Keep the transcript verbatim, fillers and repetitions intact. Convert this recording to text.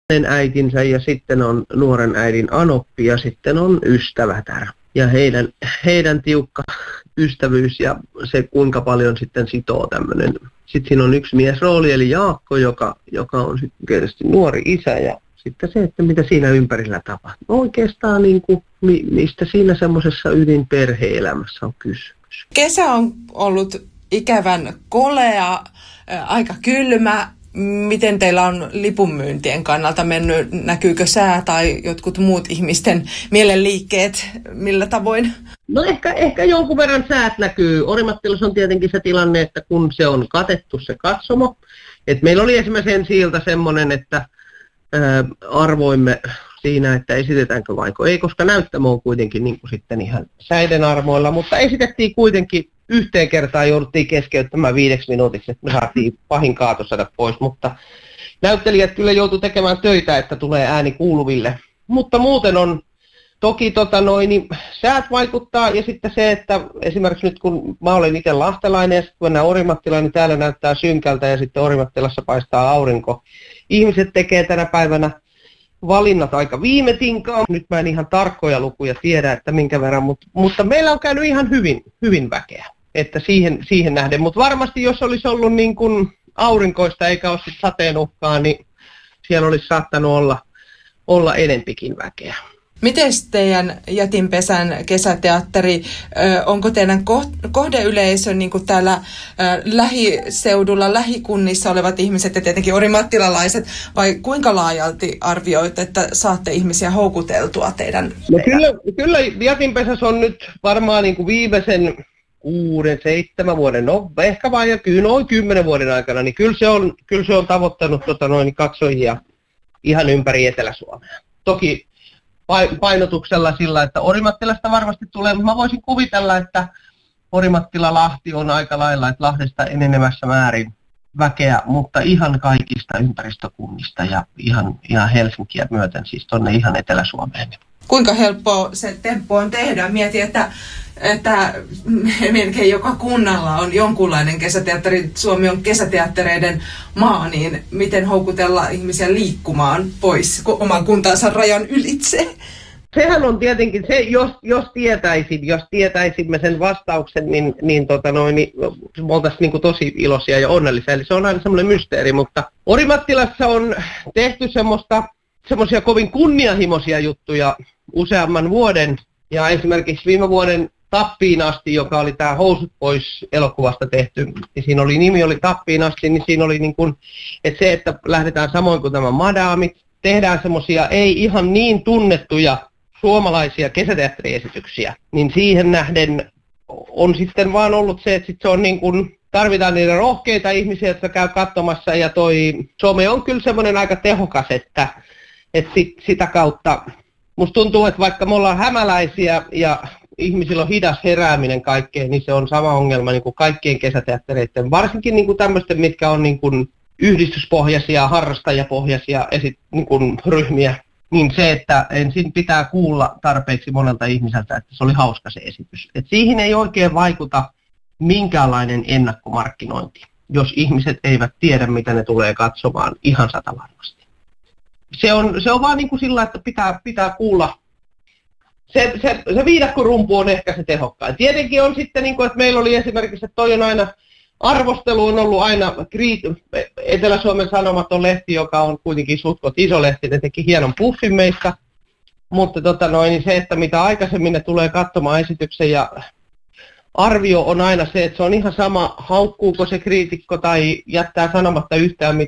hänen äitinsä ja sitten on nuoren äidin anoppi ja sitten on ystävätär. Ja heidän, heidän tiukka ystävyys ja se kuinka paljon sitten sitoo tämmöinen. Sitten siinä on yksi miesrooli eli Jaakko, joka, joka on sitten tietysti nuori isä ja sitten se, että mitä siinä ympärillä tapahtuu. Oikeastaan niin kuin, mistä siinä semmoisessa ydinperhe-elämässä on kysymys. Kesä on ollut ikävän kolea, aika kylmä. Miten teillä on lipunmyyntien kannalta mennyt? Näkyykö sää tai jotkut muut ihmisten mielenliikkeet? Millä tavoin? No ehkä, ehkä jonkun verran säät näkyy. Orimattilassa on tietenkin se tilanne, että kun se on katettu se katsomo. Et meillä oli esimerkiksi ensi ilta semmoinen, että ää, arvoimme siinä, että esitetäänkö vaiko ei, koska näyttämö on kuitenkin niin kuin sitten ihan säiden armoilla, mutta esitettiin kuitenkin yhteen kertaan jouduttiin keskeyttämään viideksi minuutiksi, että me saatiin pahin kaatosada pois, mutta näyttelijät kyllä joutui tekemään töitä, että tulee ääni kuuluville. Mutta muuten on toki tota noin, niin säät vaikuttaa ja sitten se, että esimerkiksi nyt kun mä olen itse lahtelainen ja sitten kun mennään Orimattilaan, niin täällä näyttää synkältä ja sitten Orimattilassa paistaa aurinko. Ihmiset tekee tänä päivänä valinnat aika viime tinkaan. Nyt mä en ihan tarkkoja lukuja tiedä, että minkä verran, mutta, mutta meillä on käynyt ihan hyvin, hyvin väkeä. Että siihen, siihen nähden. Mutta varmasti jos olisi ollut niin kuin aurinkoista eikä ole sit sateen uhkaa, niin siellä olisi saattanut olla, olla enempikin väkeä. Miten teidän Jätinpesän kesäteatteri, onko teidän kohdeyleisö niin kuin täällä lähiseudulla, lähikunnissa olevat ihmiset ja tietenkin orimattilalaiset, vai kuinka laajalti arvioit, että saatte ihmisiä houkuteltua teidän? No kyllä, kyllä Jätinpesässä on nyt varmaan niin kuin viimeisen kuuden, seitsemän vuoden, no ehkä vain ja kyllä noin kymmenen vuoden aikana, niin kyllä se on, kyllä se on tavoittanut tota, noin katsojia ihan ympäri Etelä-Suomea. Toki painotuksella sillä, että Orimattilasta varmasti tulee, mutta mä voisin kuvitella, että Orimattila-Lahti on aika lailla, että Lahdesta enenevässä määrin väkeä, mutta ihan kaikista ympäristökunnista ja ihan, ihan Helsinkiä myöten, siis tonne ihan Etelä-Suomeen. Kuinka helppoa se temppu on tehdä? Mietin, että, että melkein joka kunnalla on jonkunlainen kesäteatteri. Suomi on kesäteattereiden maa, niin miten houkutella ihmisiä liikkumaan pois oman kuntansa rajan ylitse? Sehän on tietenkin se, jos, jos tietäisin, jos tietäisimme sen vastauksen, niin, niin, tota noin, niin me oltaisiin niin kuin tosi iloisia ja onnellisia. Eli se on aina semmoinen mysteeri, mutta Orimattilassa on tehty semmoista semmoisia kovin kunnianhimoisia juttuja useamman vuoden. Ja esimerkiksi viime vuoden Tappiin asti, joka oli tämä Housut pois -elokuvasta tehty, niin siinä oli nimi oli Tappiin asti, niin siinä oli niin kuin, että se, että lähdetään samoin kuin tämä Madaamit, tehdään semmoisia ei ihan niin tunnettuja suomalaisia kesäteatteriesityksiä, niin siihen nähden on sitten vaan ollut se, että sit se on niin kuin, tarvitaan niitä rohkeita ihmisiä, jotka käy katsomassa, ja toi some on kyllä semmoinen aika tehokas, että, että sit, sitä kautta musta tuntuu, että vaikka me ollaan hämäläisiä ja ihmisillä on hidas herääminen kaikkeen, niin se on sama ongelma niin kuin kaikkien kesäteattereiden, varsinkin niin kuin tämmöisten, mitkä on niin kuin yhdistyspohjaisia, harrastajapohjaisia esit, niin kuin ryhmiä, niin se, että ensin pitää kuulla tarpeeksi monelta ihmiseltä, että se oli hauska se esitys. Et siihen ei oikein vaikuta minkäänlainen ennakkomarkkinointi, jos ihmiset eivät tiedä, mitä ne tulee katsomaan ihan satavarmasti. Se on, se on vaan niin kuin sillä, että pitää, pitää kuulla. Se, se, se viidakkorumpu on ehkä se tehokkain. Tietenkin on sitten, niin kuin, että meillä oli esimerkiksi, että toi on aina, arvostelu on ollut aina, Etelä-Suomen Sanomat on lehti, joka on kuitenkin sutkot iso lehti, ne teki hienon puffin meistä, mutta tota noin, niin se, että mitä aikaisemmin ne tulee katsomaan esityksen ja arvio on aina se, että se on ihan sama, haukkuuko se kriitikko tai jättää sanomatta yhtään mitään.